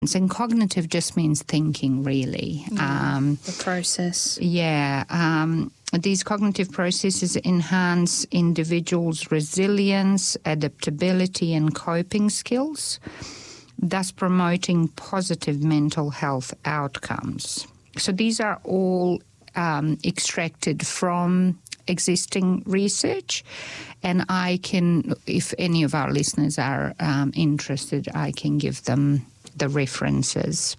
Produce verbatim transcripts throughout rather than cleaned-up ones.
And cognitive just means thinking, really. Yeah, um, the process. Yeah. Um, these cognitive processes enhance individuals' resilience, adaptability, and coping skills, thus promoting positive mental health outcomes. So these are all um, extracted from existing research, and I can, if any of our listeners are um, interested, I can give them the references.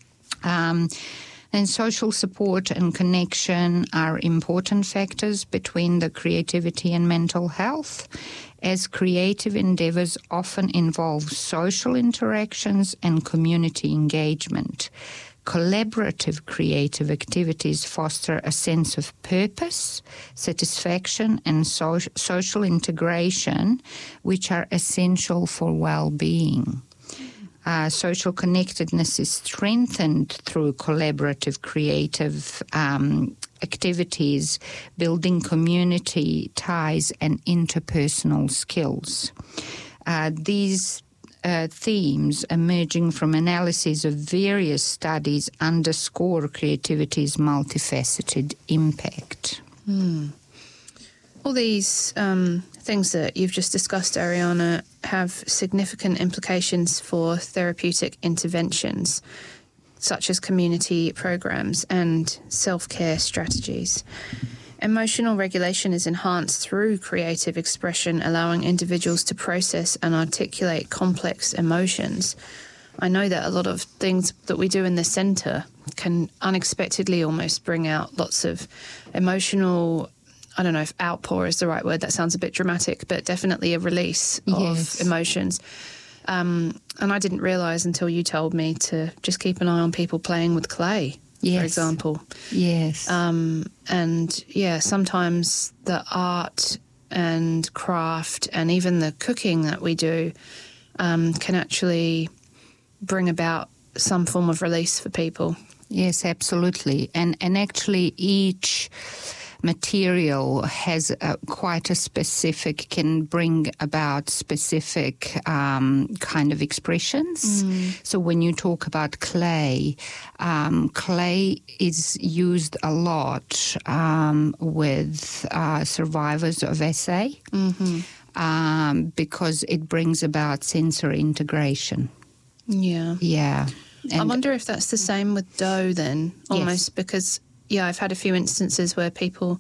Um, and social support and connection are important factors between the creativity and mental health, as creative endeavours often involve social interactions and community engagement. Collaborative creative activities foster a sense of purpose, satisfaction, and so- social integration, which are essential for well-being. Uh, social connectedness is strengthened through collaborative creative um, activities, building community ties and interpersonal skills. Uh, these uh, themes emerging from analyses of various studies underscore creativity's multifaceted impact. Hmm. All these um, things that you've just discussed, Ariana, have significant implications for therapeutic interventions, such as community programs and self-care strategies. Emotional regulation is enhanced through creative expression, allowing individuals to process and articulate complex emotions. I know that a lot of things that we do in the centre can unexpectedly almost bring out lots of emotional, I don't know if outpour is the right word, that sounds a bit dramatic, but definitely a release Yes. of emotions. Um, and I didn't realise until you told me to just keep an eye on people playing with clay, Yes. for example. Yes. Um, and, yeah, sometimes the art and craft and even the cooking that we do um, can actually bring about some form of release for people. Yes, absolutely. And and actually each material has a, quite a specific, can bring about specific um, kind of expressions. Mm. So when you talk about clay, um, clay is used a lot um, with uh, survivors of S A Mm-hmm. um, because it brings about sensory integration. Yeah. Yeah. I And wonder if that's the same with dough then, almost, Yes. because, yeah, I've had a few instances where people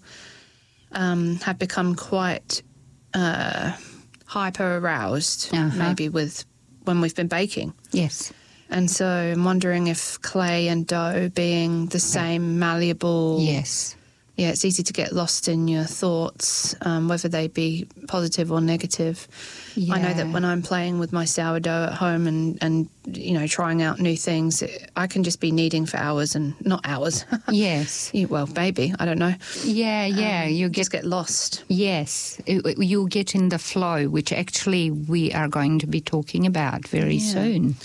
um, have become quite uh, hyper-aroused, Uh-huh. maybe with when we've been baking. yes. And so I'm wondering if clay and dough being the same malleable... Yes. Yeah, it's easy to get lost in your thoughts, um, whether they be positive or negative. I know that Yeah. when I'm playing with my sourdough at home and, and you know, trying out new things, I can just be kneading for hours and not hours. Yes. Yeah, well, maybe, I don't know. Yeah, yeah. Um, you get just get lost. Yes, it- you get in the flow, which actually we are going to be talking about very Yeah. soon.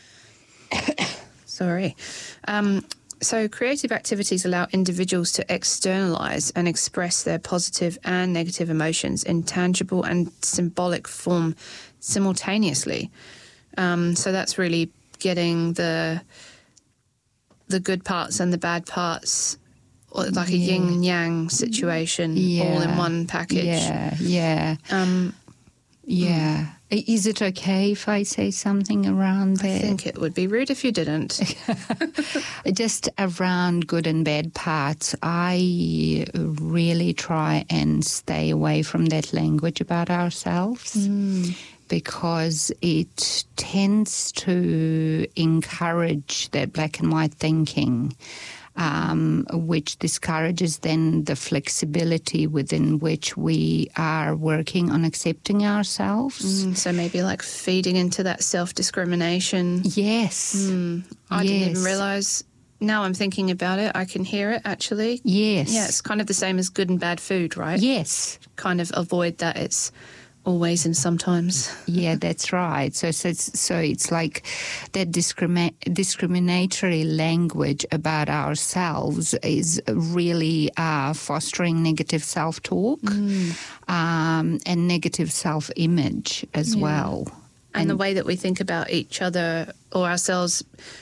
Sorry. Um, so creative activities allow individuals to externalise and express their positive and negative emotions in tangible and symbolic form simultaneously. Um, so that's really getting the the good parts and the bad parts, or like a Yeah. yin yang situation, all in Yeah. one package. Yeah, yeah, Um, yeah. I- Is it okay if I say something around I there? think it would be rude if you didn't. Just around good and bad parts, I really try and stay away from that language about ourselves. Mm. Because it tends to encourage that black and white thinking, um, which discourages then the flexibility within which we are working on accepting ourselves. Mm, so maybe like feeding into that self-discrimination. Yes. Mm, I didn't even Yes. realise. Now I'm thinking about it, I can hear it actually. Yes. Yeah, it's kind of the same as good and bad food, right? Yes. Kind of avoid that it's always and sometimes. Yeah, that's right. So, so it's so it's like that discrimi- discriminatory language about ourselves is really uh, fostering negative self-talk Mm. um, and negative self-image as Yeah. well. And, the way that we think about each other or ourselves